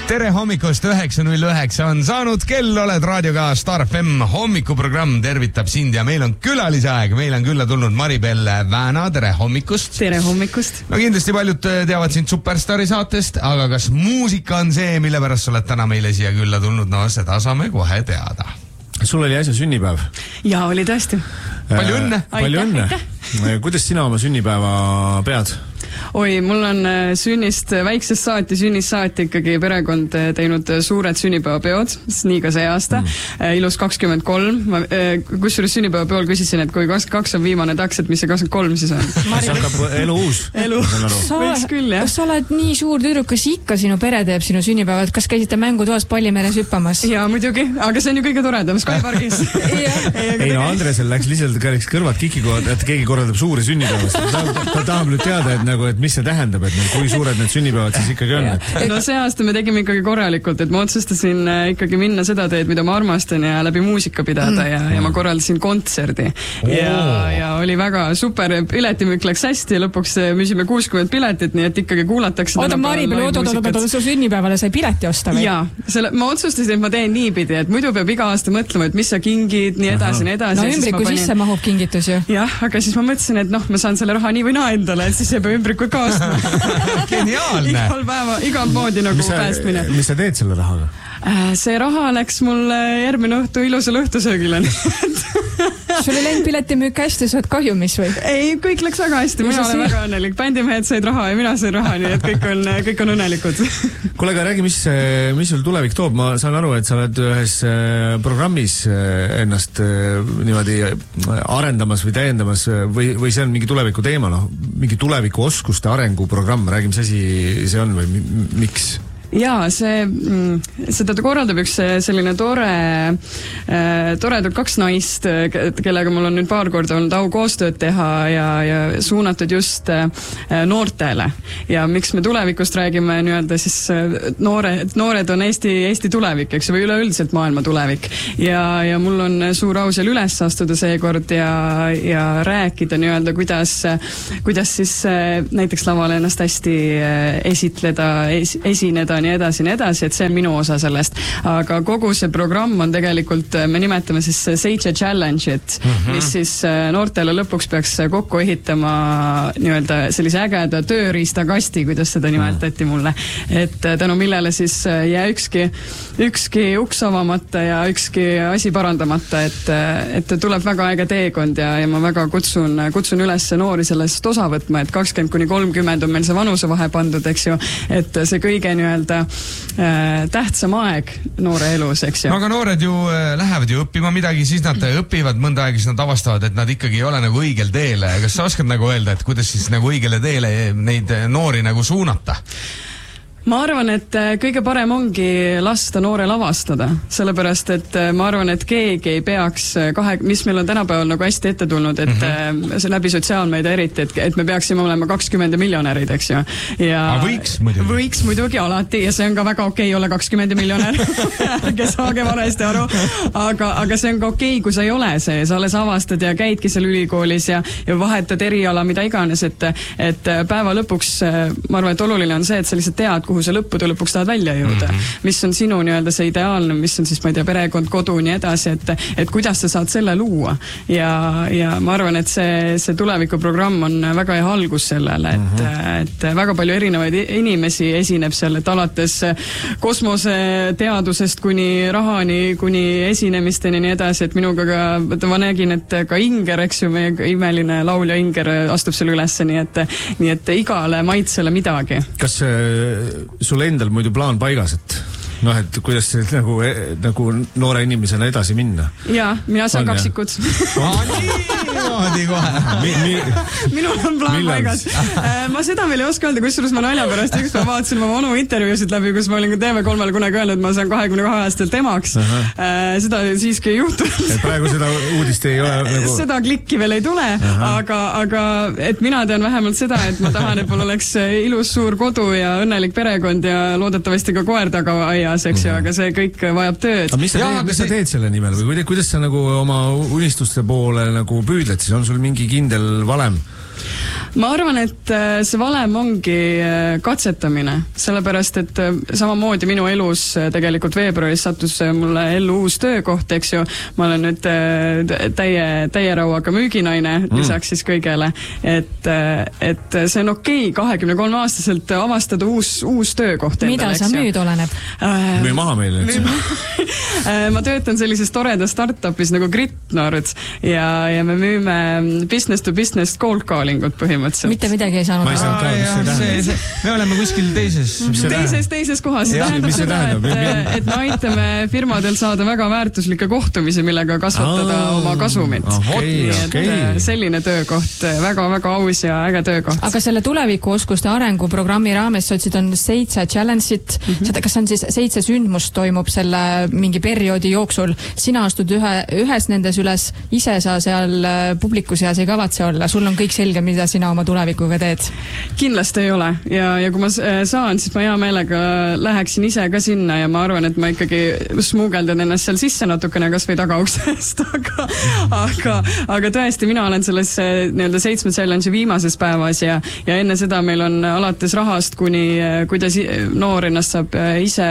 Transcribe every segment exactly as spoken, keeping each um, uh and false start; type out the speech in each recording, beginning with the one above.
tere hommikust, üheksa null üheksa on saanud kell, oled raadioga Star F M hommikuprogramm tervitab sind ja meil on külalisaeg, meil on külla tulnud Maribel Vääna, tere hommikust. Tere hommikust. No kindlasti paljud teavad sind Superstaari saatest, aga kas muusika on see, mille pärast sa oled täna meile siia külla tulnud, no seda saame kohe teada. Sul oli äsja sünnipäev? Jaa, oli tõesti. Palju õnne. Palju õnne. Kuidas sina oma sünnipäeva pead? Oi, mul on sünnist, väiksest saati, sünnist saati ikkagi perekond teinud suured sünnipäevapeod, nii ka see aasta, mm. ilus kakskümmend kolm. Kusjuures sünnipäevapeol küsisin, et kui kakskümmend kaks on viimane taks, et mis see kakskümmend kolm siis on? Siis hakkab elu uus. Elu. Võiks küll, jah. Sa oled nii suur tüdruk, kas ikka sinu pere teeb sinu sünnipäevad? Kas käisite mängutoas Pallimeres hüppamas? Jaa, muidugi, aga see on ju kõige toredam, Skypargis. Ei no, Andresel läks lihtsalt kõrvad kikikood, et keegi korraldab suuri sünnipäevast. Ta, ta tahab nüüd teada, et, nagu, et mis see tähendab, et kui suured need sünnipäevad siis ikkagi on. Et... No see aasta me tegime ikkagi korralikult, et ma otsustasin ikkagi minna seda teed, mida ma armastan ja läbi muusika pidada ja, ja ma korraldasin kontserdi. Ja, ja oli väga super, piletimüük läks hästi ja lõpuks müüsime kuuskümmend piletit, nii et ikkagi kuulatakse... Oota, Maribel, oot, oot, oot, su sünnipäevale sai pileti osta või? Jaa, selle, ma otsustasin, et ma teen niipidi, et muidu peab iga aasta mõtlema, et mis sa kingid, nii edasi, nii edasi. No ümbriku panin... sisse mahub kingitus ju. Jah, aga siis ma mõtlesin, et noh, ma saan selle raha nii või naa endale, et siis ei pea ümbriku ka ostma. Geniaalne. Igal päeva, igal moodi nagu mis sa, päästmine. Mis sa teed selle rahaga? See raha läks mul järgmine õhtu ilusal õhtusöögile. Sul ei läinud piletimüük hästi, sa oled kahjumis või? Ei, kõik läks väga hästi, mina olen väga õnnelik. Bändimehed said raha ja mina sain raha, nii et kõik on, kõik on õnnelikud. Kuule, aga räägi, mis, mis sul tulevik toob? Ma saan aru, et sa oled ühes programmis ennast niimoodi arendamas või täiendamas või, või see on mingi tuleviku teema, noh, mingi tuleviku oskuste arenguprogramm, räägi, mis asi see on või miks? Jaa, see, seda korraldab üks selline tore, toredad kaks naist, kellega mul on nüüd paar korda olnud au koostööd teha ja, ja suunatud just noortele. Ja miks me tulevikust räägime nii-öelda siis noore, noored on Eesti, Eesti tulevik, eks või üleüldiselt maailma tulevik. Ja, ja mul on suur au seal üles astuda seekord ja, ja rääkida nii-öelda, kuidas, kuidas siis näiteks laval ennast hästi esitleda, es, esineda, nii edasi, nii edasi, et see on minu osa sellest. Aga kogu see programm on tegelikult, me nimetame siis Seitse Challenge'it, mm-hmm. mis siis noortele lõpuks peaks kokku ehitama nii-öelda sellise ägeda tööriistakasti, kuidas seda nimetati mulle. Et tänu millele siis jää ükski, ükski uks avamata ja ükski asi parandamata, et, et tuleb väga äge teekond ja, ja ma väga kutsun, kutsun üles noori sellest osa võtma, et kakskümmend kuni kolmkümmend on meil see vanusevahe pandud, eks ju, et see kõige nii-öelda tähtsam aeg noore elus, eks ju. Aga noored ju lähevad ju õppima midagi, siis nad õpivad mõnda aega, siis nad avastavad, et nad ikkagi ei ole nagu õigel teele. Kas sa oskad nagu öelda, et kuidas siis nagu õigele teele neid noori nagu suunata? Ma arvan, et kõige parem ongi lasta noorel avastada, sellepärast, et ma arvan, et keegi ei peaks kahe, mis meil on tänapäeval nagu hästi ette tulnud, et mm-hmm. see läbi sotsiaalmeedia eriti, et, et me peaksime olema kakskümmend miljonärid, eks ju. Ja aga võiks muidugi. Võiks muidugi alati ja see on ka väga okei olla kakskümmend miljonär, kes saage valesti aru, aga, aga see on ka okei, kui sa ei ole see, sa alles avastad ja käidki seal ülikoolis ja, ja vahetad eriala, mida iganes, et, et päeva lõpuks, ma arvan, et oluline on see, et sa lihtsalt tead, kuhu sa lõppude lõpuks tahad välja jõuda. Mm-hmm. Mis on sinu nii-öelda see ideaalne, mis on siis, ma ei tea, perekond, kodu, nii edasi, et, et kuidas sa saad selle luua. Ja, ja ma arvan, et see, see tulevikuprogramm on väga hea algus sellele, et, mm-hmm. et väga palju erinevaid inimesi esineb seal, et alates kosmoseteadusest kuni rahani, kuni esinemisteni nii edasi, et minuga ka, ma nägin, et ka Inger, eks ju, meie imeline laulja Inger astub seal ülesse, nii et, nii et igale maitsele midagi. Kas sul endal muidu plaan paigas, et noh, et kuidas nagu, nagu noore inimesena edasi minna? Jaa, mina saan kaksikud. Niimoodi kohe. Mi, mi, Minul on plaan millal? Paigas. Ma seda veel ei oska öelda, kusjuures ma nalja pärast üks ma vaatasin oma vanu intervjuusid läbi, kus ma olin T V kolmele kunagi öelnud, et ma saan kahekümne kahe aastaselt emaks. Uh-huh. Seda siiski ei juhtunud. Et praegu seda uudist ei ole nagu... Seda klikki veel ei tule, uh-huh. aga, aga et mina tean vähemalt seda, et ma tahan, et mul oleks ilus suur kodu ja õnnelik perekond ja loodetavasti ka koer taga aias, eks ju, aga see kõik vajab tööd. Aga mis sa, ja, teed, mis sa teed selle nimel või kuidas sa nagu oma unistuste poole nagu püüdled, siis on sul mingi kindel valem? ma arvan, et see valem ongi katsetamine, sellepärast, et samamoodi minu elus tegelikult veebruaris sattus mulle ellu uus töökoht, eks ju, ma olen nüüd täie, täie rauaga müüginaine, lisaks siis kõigele, et, et see on okei kahekümne kolme aastaselt avastada uus, uus töökoht. Mida sa müüd oleneb? Müü maha meile. ma töötan sellises toredas startupis nagu Gritnord ja, ja me müüme business to business cold callingut põhimõtteliselt. Mitte midagi ei saanud. Ma ei saanud ka, mis see tähendab. Me oleme kuskil teises. Teises, teises kohas. See tähendab seda, et, et me aitame firmadel saada väga väärtuslikke kohtumisi, millega kasvatada oh, oma kasumit. Okay, okay. Selline töökoht, väga-väga aus ja äge töökoht. Aga selle tulevikuoskuste arenguprogrammi raames otsid on seitse challenge'it. Mm -hmm. Kas on siis seitse sündmust toimub selle mingi perioodi jooksul? Sina astud ühe, ühes nendes üles, ise sa seal publiku seas ei kavatse olla. Sul on kõik selge, mida sina oma tulevikuga teed? Kindlasti ei ole ja, ja kui ma saan, siis ma hea meelega läheksin ise ka sinna ja ma arvan, et ma ikkagi smuugeldan ennast seal sisse natukene kas või tagauksest, aga, aga, aga tõesti, mina olen selles nii-öelda seitsme challenge viimases päevas ja, ja enne seda meil on alates rahast kuni kuidas noor ennast saab ise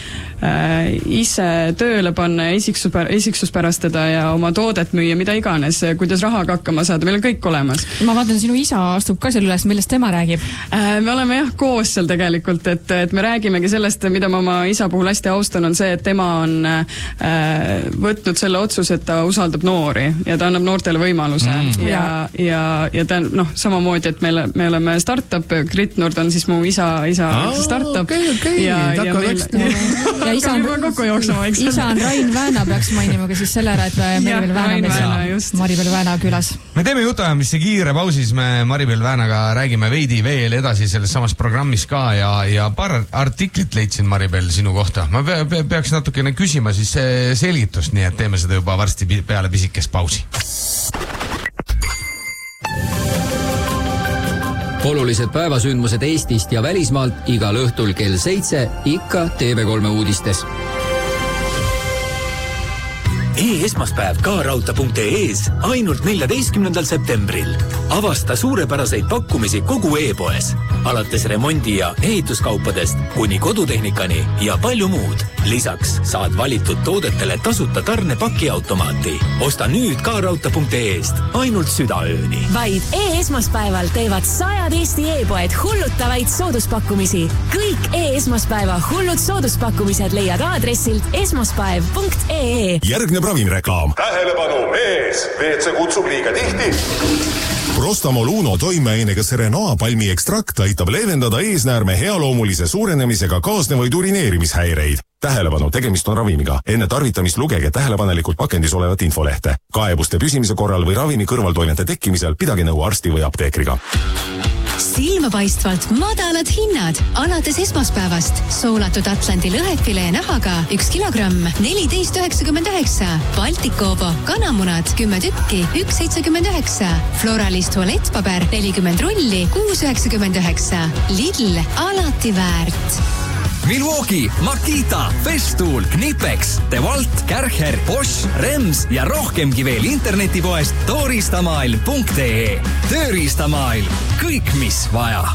ise tööle panna ja isiksuspärastada ja oma toodet müüa, mida iganes, kuidas rahaga hakkama saada, meil on kõik olemas. Ma vaatan, sinu isa astub ka seal üles, millest tema räägib? Me oleme jah koos seal tegelikult, et, et me räägimegi sellest, mida ma oma isa puhul hästi austan, on see, et tema on äh, võtnud selle otsuse, et ta usaldab noori ja ta annab noortele võimaluse mm. ja, ja, ja ta noh, samamoodi, et me, me oleme startup, Gritnord on siis mu isa, isa ah, startup okay, okay. ja, ja meil ja isa on, isa on Rain Vääna, peaks mainima ka siis sellele, et Maribel Vääna, Maribel Vääna külas. Me teeme jutuajamisse kiire pausis, me Maribel Väänaga räägime veidi veel edasi selles samas programmis ka ja, ja paar artiklit leidsin Maribel sinu kohta. Ma pe pe peaks natukene küsima siis selgitust, nii et teeme seda juba varsti peale pisikest pausi. Olulised päevasündmused Eestist ja välismaalt igal õhtul kell seitse ikka T V kolme uudistes. E-esmaspäev kaarauta punkt ee-s ainult neljateistkümnendal septembril. Avasta suurepäraseid pakkumisi kogu e-poes. Alates remondi- ja ehituskaupadest kuni kodutehnikani ja palju muud. Lisaks saad valitud toodetele tasuta tarne pakiautomaati. Osta nüüd kaarauta punkt ee-st ainult südaööni. Vaid e-esmaspäeval teevad sajad Eesti e-poed hullutavaid sooduspakkumisi. Kõik e-esmaspäeva hullud sooduspakkumised leiad aadressilt esmaspäev punkt ee. Järgneb ravimireklaam. Tähelepanu, mees! V C kutsub liiga tihti. Prostamol Uno toimeainega Serenoa palmi ekstrakt aitab leevendada eesnäärme healoomulise suurenemisega kaasnevaid urineerimishäireid. Tähelepanu, tegemist on ravimiga. Enne tarvitamist lugege tähelepanelikult pakendis olevat infolehte. Kaebuste püsimise korral või ravimi kõrvaltoimete tekkimisel pidage nõu arsti või apteekriga. Silmapaistvalt madalad hinnad alates esmaspäevast. Soolatud Atlandi lõhefilee nahaga üks kilogramm, neliteist üheksakümmend üheksa. Baltikovo kanamunad kümme tükki, üks seitsekümmend üheksa. Floralis tualettpaber nelikümmend rulli, kuus üheksakümmend üheksa. Lidl, alati väärt. Milwaukee, Makita, Festool, Knipex, DeWalt, Kärcher, Bosch, Rems ja rohkemgi veel internetipoest tooristamail punkt ee. Tööriistamail. Kõik, mis vaja.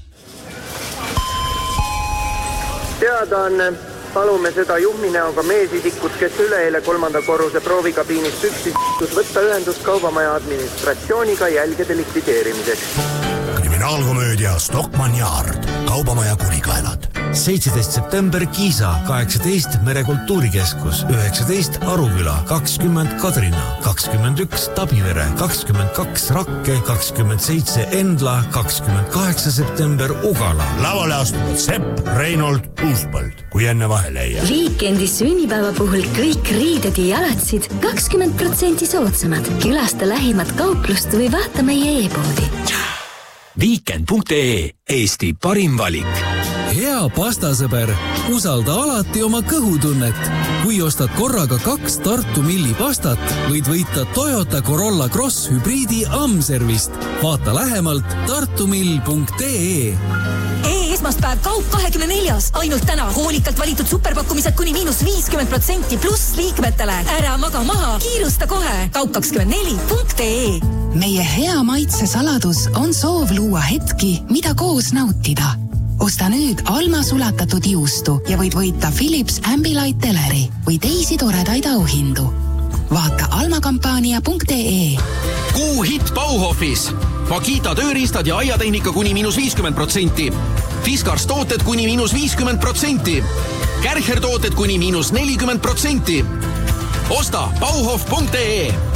Teada on, palume seda juhminäoga meesisikut, kes üleeile kolmanda korruse proovikabiinist üksis võtta ühendust kaubamaja administratsiooniga jälgede likvideerimiseks. Kriminaalkomöödia Stockmann Yard, kaubamaja kurikaelad. seitseteist september Kiisa, kaheksateist Merekultuurikeskus, üheksateist Aruküla, kakskümmend Kadrina, kakskümmend üks Tabivere, kakskümmend kaks Rakke, kakskümmend seitse Endla, kakskümmend kaheksa september Ugala. Lavale astuvad Sepp, Reinold, Uuspõld, kui enne vahele ei jää. Viikendi sünnipäeva puhul kõik riided ja jalatsid kakskümmend protsenti soodsamad. Külasta lähimat kauplust või vaata meie e-poodi. Viikend punkt ee, Eesti parim valik. Hea pastasõber, usalda alati oma kõhutunnet. Kui ostad korraga kaks Tartu Milli pastat, võid võita Toyota Corolla Cross hübriidi Amservist. Vaata lähemalt tartumill punkt ee. esmaspäev kaup kahekümne neljas. Ainult täna hoolikalt valitud superpakkumised kuni miinus viiskümmend protsenti pluss liikmetele. Ära maga maha, kiirusta kohe. kaup kakskümmend neli punkt ee. Meie hea maitse saladus on soov luua hetki, mida koos nautida. Osta nüüd Alma sulatatud juustu ja võid võita Philips Ambilight teleri või teisi toredaid auhindu. Vaata almakampaania punkt ee. Kuu hitt Bauhofis. Makita tööriistad ja aiatehnika kuni miinus viiskümmend protsenti. Fiskars tooted kuni miinus viiskümmend protsenti. Kärcher tooted kuni miinus nelikümmend protsenti. Osta bauhof punkt ee.